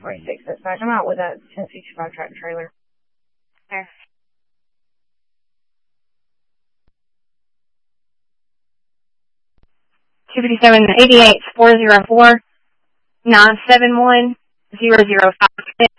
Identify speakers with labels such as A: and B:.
A: 46. That's fine. I'm out with a 1065 tractor trailer.
B: Okay. 257-88-404-971-0056.